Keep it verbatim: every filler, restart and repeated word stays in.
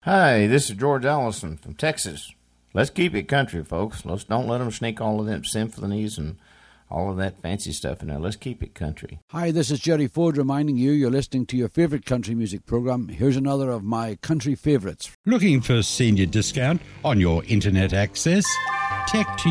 Hi, this is George Allison from Texas. Let's keep it country, folks. Let's don't let them sneak all of them symphonies and all of that fancy stuff in there. Let's keep it country. Hi, this is Jerry Ford reminding you you're listening to your favourite country music programme. Here's another of my country favourites. Looking for senior discount on your internet access? Tech to